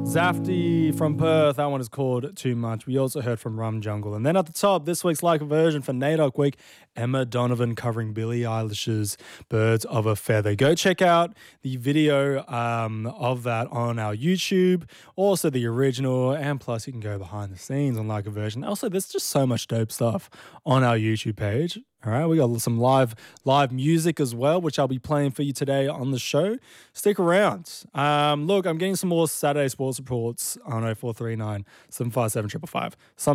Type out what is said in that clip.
Zafty from Perth, that one is called Too Much. We also heard from Rum Jungle. And then at the top, this week's like a version for NAIDOC Week, Emma Donovan covering Billie Eilish's Birds of a Feather. Go check out the video of that on our YouTube, also the original, and plus you can go behind the scenes on like a version. Also, there's just so much dope stuff on our YouTube page. All right, we got some live music as well, which I'll be playing for you today on the show. Stick around. Look, I'm getting some more Saturday sports reports on 0439 757 555.